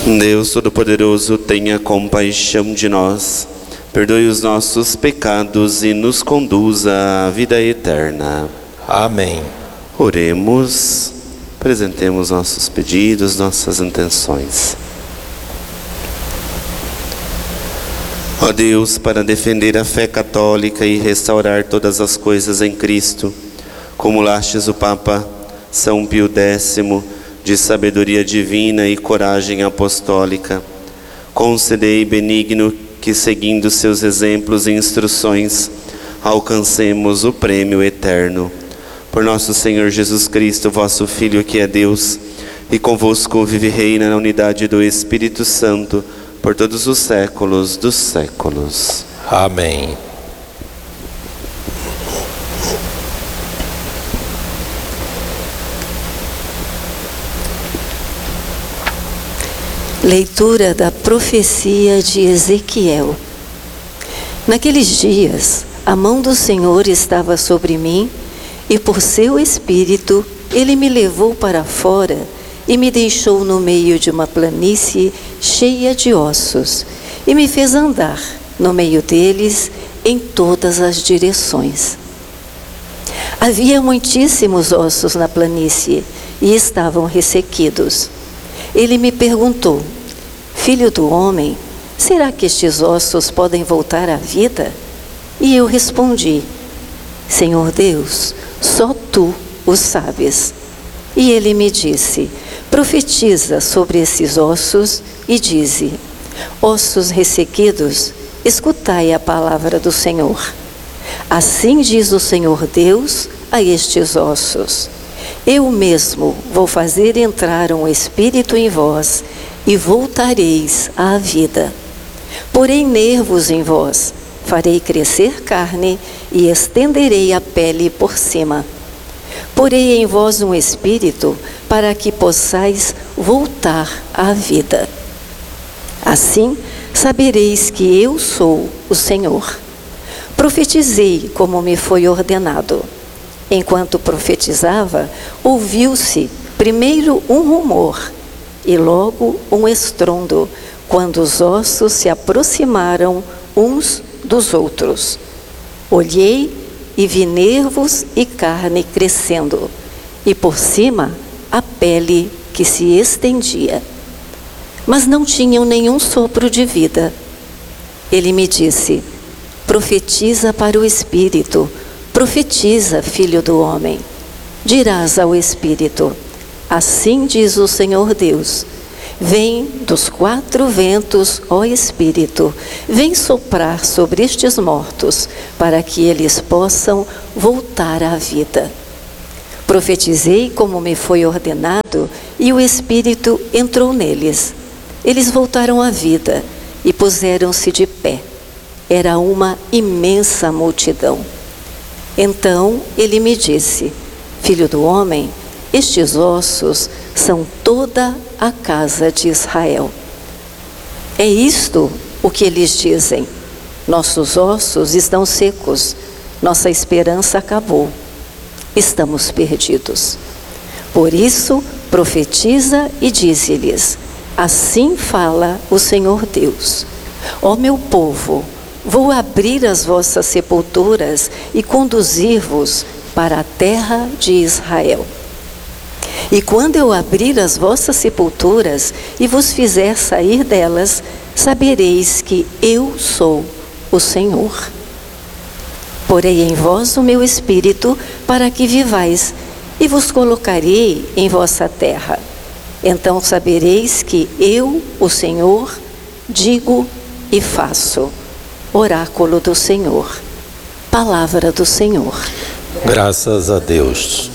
Deus Todo-Poderoso, tenha compaixão de nós, perdoe os nossos pecados e nos conduza à vida eterna. Amém. Oremos, apresentemos nossos pedidos, nossas intenções. Ó Deus, para defender a fé católica e restaurar todas as coisas em Cristo, cumulastes o Papa São Pio X de sabedoria divina e coragem apostólica, concedei benigno que, seguindo seus exemplos e instruções, alcancemos o prêmio eterno. Por nosso Senhor Jesus Cristo, vosso Filho, que é Deus, e convosco vive e reina na unidade do Espírito Santo, por todos os séculos dos séculos. Amém. Leitura da profecia de Ezequiel. Naqueles dias, a mão do Senhor estava sobre mim, e por seu Espírito, Ele me levou para fora e me deixou no meio de uma planície cheia de ossos, e me fez andar no meio deles em todas as direções. Havia muitíssimos ossos na planície, e estavam ressequidos. Ele me perguntou: Filho do homem, será que estes ossos podem voltar à vida? E eu respondi: Senhor Deus, só tu o sabes. E ele me disse: profetiza sobre esses ossos e dize: ossos ressequidos, escutai a palavra do Senhor. Assim diz o Senhor Deus a estes ossos: eu mesmo vou fazer entrar um espírito em vós e voltareis à vida. Porei nervos em vós, farei crescer carne e estenderei a pele por cima. Porei em vós um espírito para que possais voltar à vida. Assim sabereis que eu sou o Senhor. Profetizei como me foi ordenado. Enquanto profetizava, ouviu-se primeiro um rumor e logo um estrondo, quando os ossos se aproximaram uns dos outros. Olhei e vi nervos e carne crescendo, e por cima a pele que se estendia. Mas não tinham nenhum sopro de vida. Ele me disse: profetiza para o Espírito, profetiza, filho do homem. Dirás ao Espírito: assim diz o Senhor Deus: vem dos quatro ventos, ó Espírito, vem soprar sobre estes mortos, para que eles possam voltar à vida. Profetizei como me foi ordenado, e o Espírito entrou neles. Eles voltaram à vida e puseram-se de pé. Era uma imensa multidão. Então ele me disse: filho do homem, estes ossos são toda a casa de Israel. É isto o que eles dizem: nossos ossos estão secos, nossa esperança acabou, estamos perdidos. Por isso profetiza e dize-lhes: assim fala o Senhor Deus: ó meu povo, vou abrir as vossas sepulturas e conduzir-vos para a terra de Israel. E quando eu abrir as vossas sepulturas e vos fizer sair delas, sabereis que eu sou o Senhor. Porei em vós o meu espírito para que vivais, e vos colocarei em vossa terra. Então sabereis que eu, o Senhor, digo e faço. Oráculo do Senhor. Palavra do Senhor. Graças a Deus.